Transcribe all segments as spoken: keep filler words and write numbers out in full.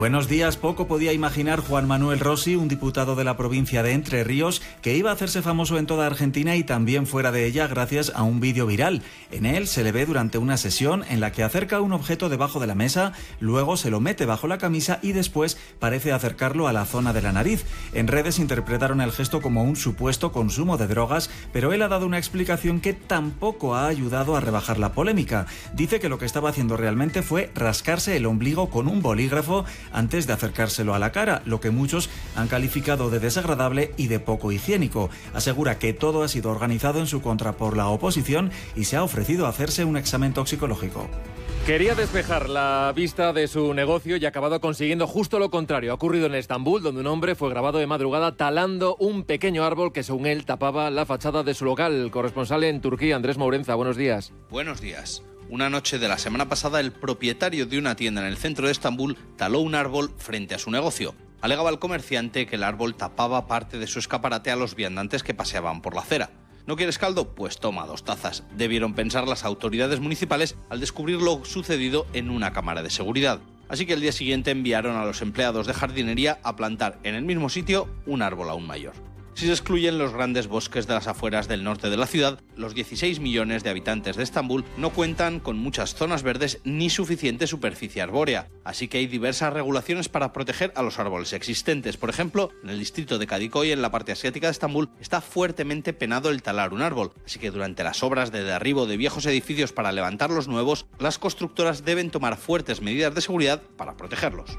Buenos días. Poco podía imaginar Juan Manuel Rossi, un diputado de la provincia de Entre Ríos, que iba a hacerse famoso en toda Argentina y también fuera de ella gracias a un vídeo viral. En él se le ve durante una sesión en la que acerca un objeto debajo de la mesa, luego se lo mete bajo la camisa y después parece acercarlo a la zona de la nariz. En redes interpretaron el gesto como un supuesto consumo de drogas, pero él ha dado una explicación que tampoco ha ayudado a rebajar la polémica. Dice que lo que estaba haciendo realmente fue rascarse el ombligo con un bolígrafo antes de acercárselo a la cara, lo que muchos han calificado de desagradable y de poco higiénico. Asegura que todo ha sido organizado en su contra por la oposición y se ha ofrecido a hacerse un examen toxicológico. Quería despejar la vista de su negocio y ha acabado consiguiendo justo lo contrario. Ha ocurrido en Estambul, donde un hombre fue grabado de madrugada talando un pequeño árbol que, según él, tapaba la fachada de su local. Corresponsal en Turquía, Andrés Mourenza, buenos días. Buenos días. Una noche de la semana pasada, el propietario de una tienda en el centro de Estambul taló un árbol frente a su negocio. Alegaba el comerciante que el árbol tapaba parte de su escaparate a los viandantes que paseaban por la acera. ¿No quieres caldo? Pues toma dos tazas. Debieron pensar las autoridades municipales al descubrir lo sucedido en una cámara de seguridad. Así que el día siguiente enviaron a los empleados de jardinería a plantar en el mismo sitio un árbol aún mayor. Si se excluyen los grandes bosques de las afueras del norte de la ciudad, los dieciséis millones de habitantes de Estambul no cuentan con muchas zonas verdes ni suficiente superficie arbórea, así que hay diversas regulaciones para proteger a los árboles existentes. Por ejemplo, en el distrito de Kadıköy, en la parte asiática de Estambul, está fuertemente penado el talar un árbol, así que durante las obras de derribo de viejos edificios para levantar los nuevos, las constructoras deben tomar fuertes medidas de seguridad para protegerlos.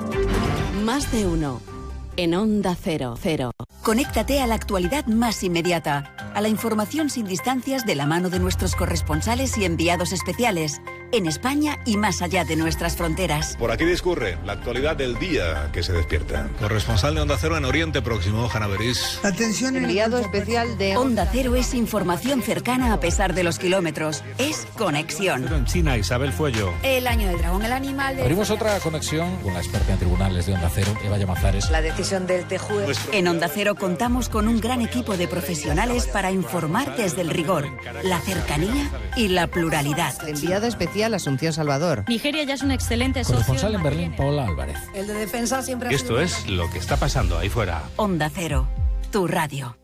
Más de uno. En Onda Cero, Cero. Conéctate a la actualidad más inmediata, a la información sin distancias de la mano de nuestros corresponsales y enviados especiales, en España y más allá de nuestras fronteras. Por aquí discurre la actualidad del día que se despierta. Corresponsal de Onda Cero en Oriente Próximo, Hanna Beris. Atención, enviado especial de Onda Cero es información cercana a pesar de los kilómetros. Es conexión. Pero en China, Isabel Fuello. El año del dragón, el animal de... Abrimos otra conexión con la experta en tribunales de Onda Cero, Eva Llamazares. La decisión del T J U E. En Onda Cero contamos con un gran equipo de profesionales para informar desde el rigor, la cercanía y la pluralidad. Enviada especial Asunción Salvador. Nigeria ya es un excelente socio. Corresponsal en Berlín, Paola Álvarez. El de defensa siempre ha sido... Esto es lo que está pasando ahí fuera. Onda Cero, tu radio.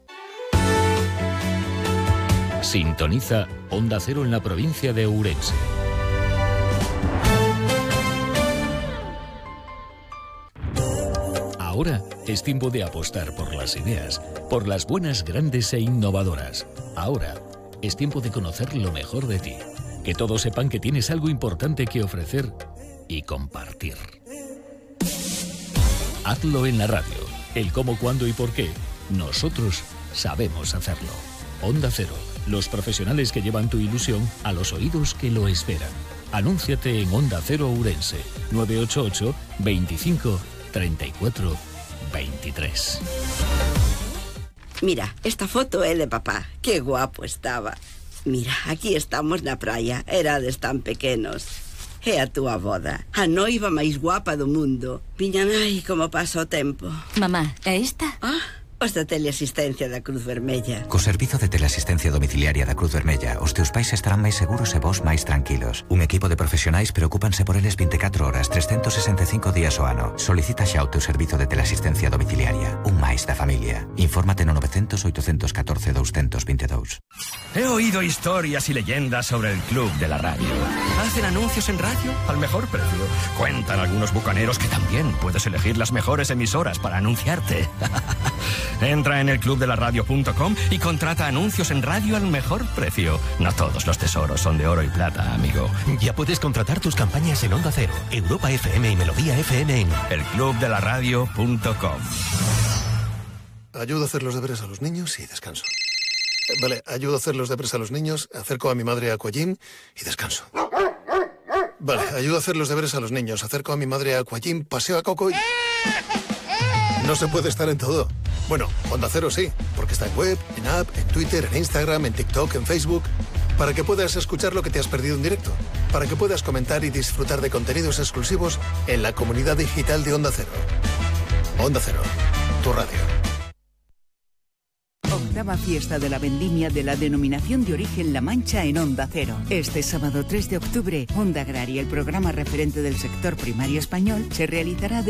Sintoniza Onda Cero en la provincia de Ourense. Ahora es tiempo de apostar por las ideas, por las buenas, grandes e innovadoras. Ahora es tiempo de conocer lo mejor de ti. Que todos sepan que tienes algo importante que ofrecer y compartir. Hazlo en la radio. El cómo, cuándo y por qué. Nosotros sabemos hacerlo. Onda Cero. Los profesionales que llevan tu ilusión a los oídos que lo esperan. Anúnciate en Onda Cero Ourense. nueve ocho ocho, veinticinco, treinta y cuatro, veintitrés. Mira, esta foto es de papá. Qué guapo estaba. Mira, aquí estamos na praia, erades tan pequenos. É a túa boda, a noiva máis guapa do mundo. Viñan, ai, como pasa o tempo. Mamá, é esta? Ah, os da teleasistencia da Cruz Vermella. Co servizo de teleasistencia domiciliaria da Cruz Vermella, os teus pais estarán máis seguros e vos máis tranquilos. Un equipo de profesionais preocúpanse por eles vinte e catro horas, trescentos sesenta e cinco días ao ano. Solicita xa o teu servizo de teleasistencia domiciliaria. Un máis da familia. Infórmate no novecientos, oitocentos catorce, doscientos veintidós. He oído historias y leyendas sobre el Club de la Radio. ¿Hacen anuncios en radio? Al mejor precio. Cuentan algunos bucaneros que también puedes elegir las mejores emisoras para anunciarte. Entra en el club de la radio punto com y contrata anuncios en radio al mejor precio. No todos los tesoros son de oro y plata, amigo. Ya puedes contratar tus campañas en Onda Cero, Europa F M y Melodía F M en el club de la radio punto com. Ayudo a hacer los deberes a los niños y descanso. Vale, ayudo a hacer los deberes a los niños, acerco a mi madre a Aquagym y descanso. Vale, ayudo a hacer los deberes a los niños, acerco a mi madre a Aquagym, paseo a Coco y... No se puede estar en todo. Bueno, Onda Cero sí, porque está en web, en app, en Twitter, en Instagram, en TikTok, en Facebook, para que puedas escuchar lo que te has perdido en directo, para que puedas comentar y disfrutar de contenidos exclusivos en la comunidad digital de Onda Cero. Onda Cero, tu radio. Octava fiesta de la vendimia de la denominación de origen La Mancha en Onda Cero. Este sábado tres de octubre, Onda Agraria, el programa referente del sector primario español, se realizará de